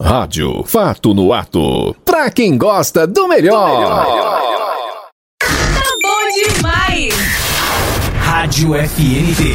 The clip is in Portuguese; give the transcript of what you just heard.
Rádio Fato no Ato. Pra quem gosta do melhor. Tá bom demais! Rádio FNT.